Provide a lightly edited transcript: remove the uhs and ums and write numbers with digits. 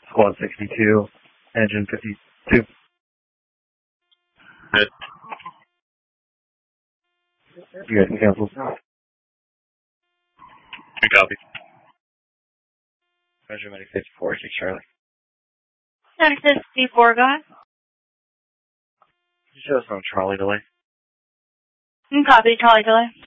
Squad 62, engine 52. Good. You guys can cancel. Good copy. Measure Medic 54, 6 Charlie. 764, go ahead. Show us no Charlie delay. Copy, Charlie delay.